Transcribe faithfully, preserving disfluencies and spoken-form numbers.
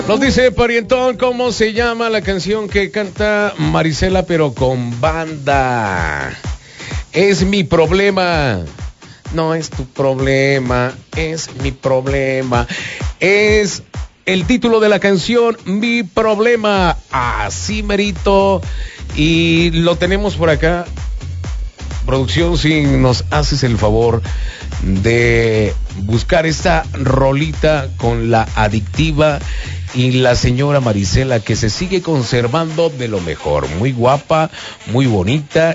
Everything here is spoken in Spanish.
Nos dice Parientón cómo se llama la canción que canta Marisela, pero con banda. Es mi problema. No es tu problema, es mi problema. Es el título de la canción, Mi Problema. Así merito. Y lo tenemos por acá. Producción, si nos haces el favor de buscar esta rolita con la adictiva y la señora Marisela, que se sigue conservando de lo mejor, muy guapa, muy bonita